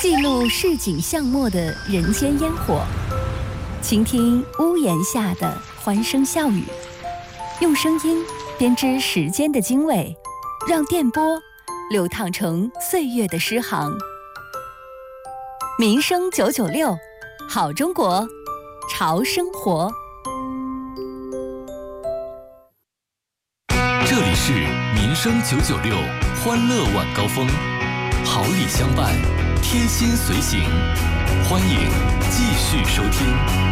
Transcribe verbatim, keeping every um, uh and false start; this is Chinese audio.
记录市井巷陌的人间烟火，倾听屋檐下的欢声笑语，用声音编织时间的经纬，让电波流淌成岁月的诗行。民生九九六，好中国，潮生活。 这里是民生九九六欢乐晚高峰，好礼相伴，贴心随行，欢迎继续收听。